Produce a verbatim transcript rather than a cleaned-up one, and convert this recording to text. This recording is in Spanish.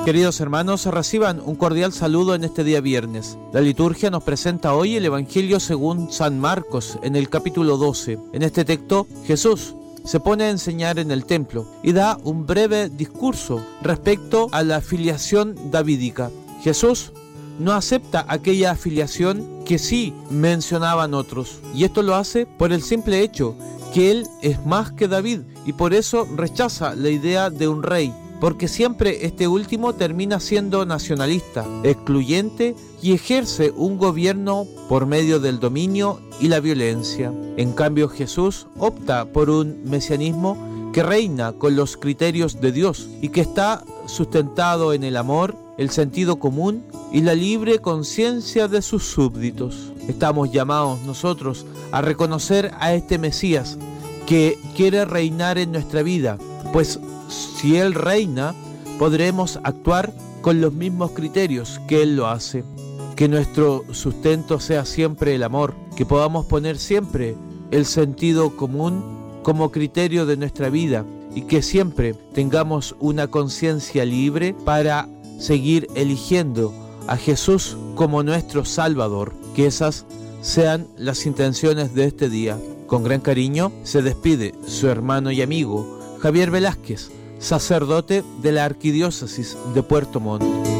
Queridos hermanos, reciban un cordial saludo en este día viernes. La liturgia nos presenta hoy el Evangelio según San Marcos, en el capítulo doce. En este texto, Jesús se pone a enseñar en el templo y da un breve discurso respecto a la filiación davídica. Jesús no acepta aquella afiliación que sí mencionaban otros, y esto lo hace por el simple hecho que él es más que David, y por eso rechaza la idea de un rey, porque siempre este último termina siendo nacionalista, excluyente y ejerce un gobierno por medio del dominio y la violencia. En cambio, Jesús opta por un mesianismo que reina con los criterios de Dios y que está sustentado en el amor, el sentido común y la libre conciencia de sus súbditos. Estamos llamados nosotros a reconocer a este Mesías que quiere reinar en nuestra vida, pues si Él reina, podremos actuar con los mismos criterios que Él lo hace. Que nuestro sustento sea siempre el amor, que podamos poner siempre el sentido común como criterio de nuestra vida y que siempre tengamos una conciencia libre para seguir eligiendo a Jesús como nuestro Salvador. Que esas sean las intenciones de este día. Con gran cariño se despide su hermano y amigo Javier Velázquez, sacerdote de la Arquidiócesis de Puerto Montt.